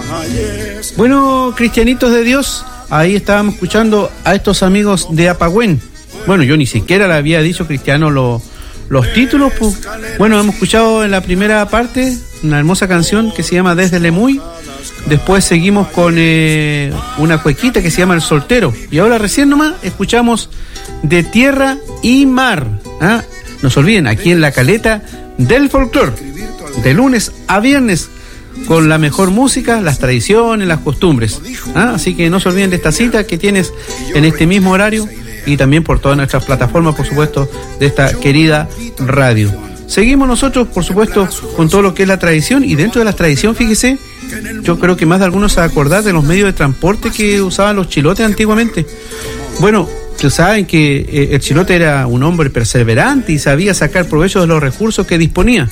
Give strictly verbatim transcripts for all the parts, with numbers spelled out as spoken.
Bueno, cristianitos de Dios, ahí estábamos escuchando a estos amigos de Apagüén. Bueno, yo ni siquiera le había dicho cristiano lo, los títulos. Pues. Bueno, hemos escuchado en la primera parte una hermosa canción que se llama Desde Lemuy. Después seguimos con eh, una cuequita que se llama El Soltero. Y ahora recién nomás escuchamos De Tierra y Mar. ¿Ah? No se olviden, aquí en la Caleta del Folclor, de lunes a viernes, con la mejor música, las tradiciones, las costumbres. ¿Ah? Así que no se olviden de esta cita que tienes en este mismo horario y también por todas nuestras plataformas, por supuesto, de esta querida radio. Seguimos nosotros, por supuesto, con todo lo que es la tradición, y dentro de la tradición, fíjese, yo creo que más de algunos se van a acordar de los medios de transporte que usaban los chilotes antiguamente. Bueno, ustedes saben que eh, el chilote era un hombre perseverante y sabía sacar provecho de los recursos que disponía.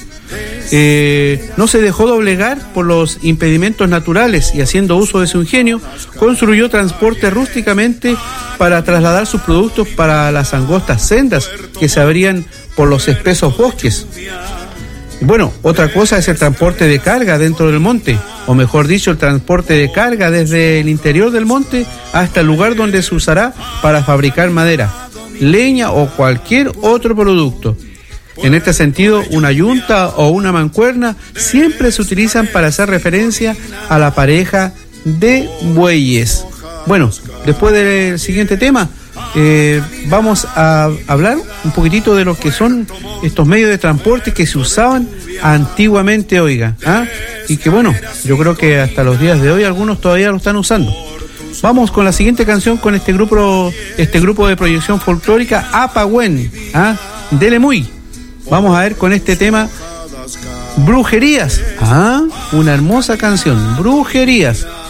Eh, no se dejó doblegar por los impedimentos naturales y, haciendo uso de su ingenio, construyó transporte rústicamente para trasladar sus productos para las angostas sendas que se abrían por los espesos bosques. Bueno, otra cosa es el transporte de carga dentro del monte, o mejor dicho, el transporte de carga desde el interior del monte hasta el lugar donde se usará para fabricar madera, leña o cualquier otro producto. En este sentido, una yunta o una mancuerna siempre se utilizan para hacer referencia a la pareja de bueyes. Bueno, después del siguiente tema, eh, vamos a hablar un poquitito de lo que son estos medios de transporte que se usaban antiguamente, oiga, ¿ah? Y que bueno, yo creo que hasta los días de hoy algunos todavía lo están usando. Vamos con la siguiente canción con este grupo, este grupo de proyección folclórica Apagüén, ¿ah? de Lemuy. Vamos a ver con este tema Brujerías. Ah, una hermosa canción, Brujerías.